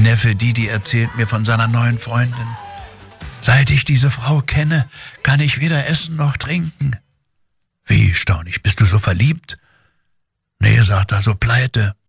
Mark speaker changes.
Speaker 1: Neffe Didi erzählt mir von seiner neuen Freundin. Seit ich diese Frau kenne, kann ich weder essen noch trinken. Wie, staune ich, bist du so verliebt? Nee, sagt er, so pleite.